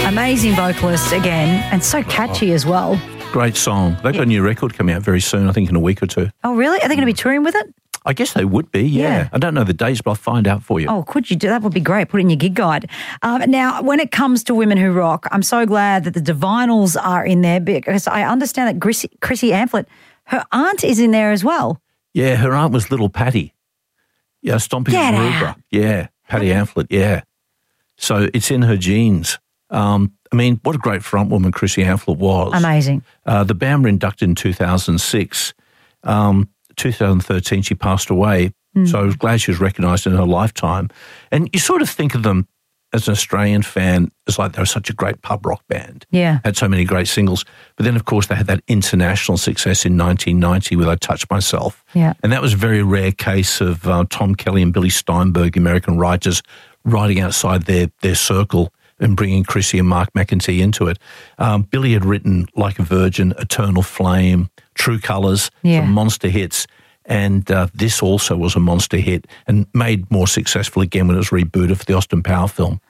Amazing vocalist again, and so catchy as well. Great song. They've got a new record coming out very soon, I think in a week or two. Oh, really? Are they going to be touring with it? I guess they would be, yeah. I don't know the dates, but I'll find out for you. Oh, could you do that? Would be great. Put it in your gig guide. Now, when it comes to women who rock, I'm so glad that the Divinyls are in there because I understand that Chrissy Amphlett, her aunt is in there as well. Yeah, her aunt was Little Patty. Yeah, Stomping Maroubra. Yeah, Patty Amphlett, yeah. So it's in her genes. I mean, what a great front woman Chrissy Amphlett was. Amazing. The band were inducted in 2006. 2013, she passed away. So I was glad she was recognised in her lifetime. And you sort of think of them as an Australian fan as like they were such a great pub rock band. Yeah. Had so many great singles. But then, of course, they had that international success in 1990 with I Touched Myself. Yeah. And that was a very rare case of Tom Kelly and Billy Steinberg, American writers, writing outside their circle and bringing Chrissy and Mark McEntee into it. Billy had written Like a Virgin, Eternal Flame, True Colours, some monster hits. And this also was a monster hit and made more successful again when it was rebooted for the Austin Powers film.